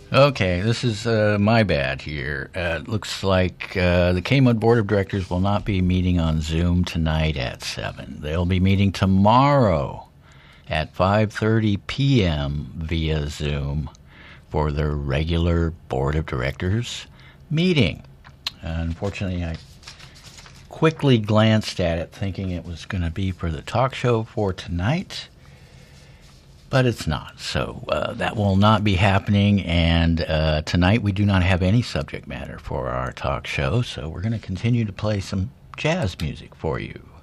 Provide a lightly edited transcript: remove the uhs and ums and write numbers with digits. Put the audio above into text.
Okay, this is my bad here. It looks like the KMUD Board of Directors will not be meeting on Zoom tonight at 7. They'll be meeting tomorrow at 5:30 p.m. via Zoom for their regular Board of Directors meeting. Unfortunately, I quickly glanced at it thinking it was going to be for the talk show for tonight, but it's not. So that will not be happening, and tonight we do not have any subject matter for our talk show, so we're going to continue to play some jazz music for you.